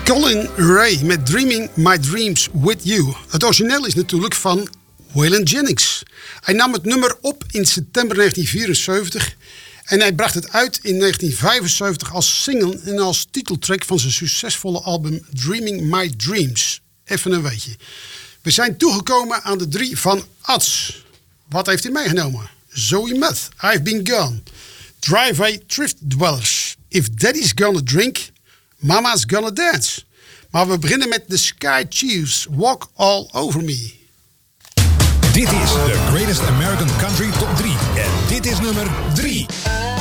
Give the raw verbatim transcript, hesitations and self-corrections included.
Colin Ray met Dreaming My Dreams With You. Het origineel is natuurlijk van Waylon Jennings. Hij nam het nummer op in september negentien vierenzeventig en hij bracht het uit in negentien vijfenzeventig als single en als titeltrack van zijn succesvolle album Dreaming My Dreams. Even een weetje. We zijn toegekomen aan de drie van Ats. Wat heeft hij meegenomen? Zoe Muth, I've Been Gone. Driveway Thrift Dwellers, If Daddy's Gonna Drink, Mama's Gonna Dance. Maar we beginnen met The Sky Chiefs, Walk All Over Me. Dit is de Greatest American Country Top drie. En dit is nummer drie.